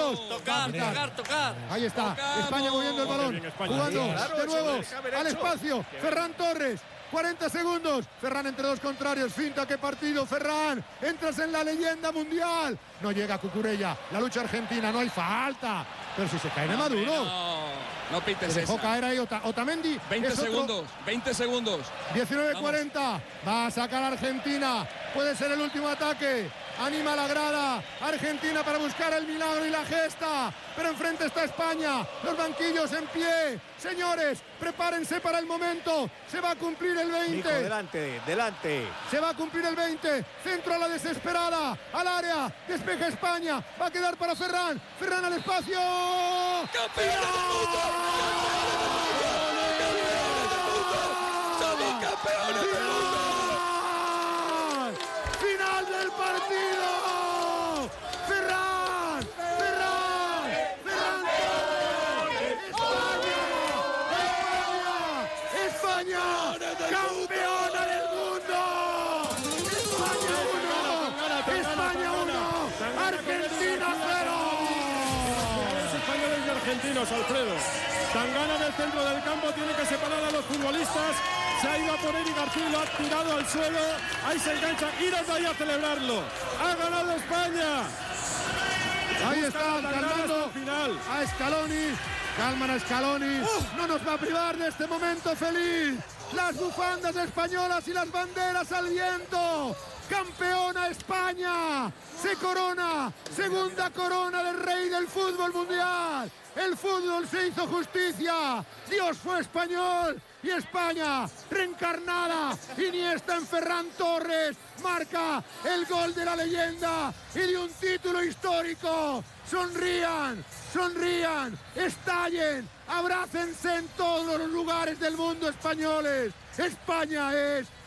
segundos. Tocar. Ahí está, España moviendo el balón, jugando de nuevo al espacio, Ferran Torres. 40 segundos, Ferran entre dos contrarios, finta, qué partido, Ferran, entras en la leyenda mundial, no llega Cucurella, la lucha argentina, no hay falta, pero si se cae de Maduro. No pintes Se dejó esa. caer ahí Otamendi. 20 segundos. 19:40, va a sacar Argentina, puede ser el último ataque. Anima la grada Argentina para buscar el milagro y la gesta, pero enfrente está España, los banquillos en pie. Señores, prepárense para el momento, se va a cumplir el 20. Nico, delante. Se va a cumplir el 20, centro a la desesperada, al área, despeja España, va a quedar para Ferran al espacio. ¡Campeones del mundo! ¡Somos campeones del mundo! ¡Final del partido! ¡Ferran! ¡España! ¡Campeona del mundo! ¡España 1! ¡Argentina 0! Los españoles y argentinos, Alfredo. Tangana del centro del campo tiene que separar a los futbolistas. Se ha ido a por Eric García y lo ha tirado al suelo. Ahí se engancha. Iros ahí a celebrarlo. ¡Ha ganado España! Ahí está, calmando final. a Scaloni. Calman a Scaloni. No nos va a privar de este momento feliz. Las bufandas españolas y las banderas al viento. Campeona España. Se corona. Segunda corona del rey del fútbol mundial. El fútbol se hizo justicia. Dios fue español. Y España, reencarnada, Iniesta en Ferran Torres, marca el gol de la leyenda y de un título histórico. Sonrían, estallen, abrácense en todos los lugares del mundo españoles. España es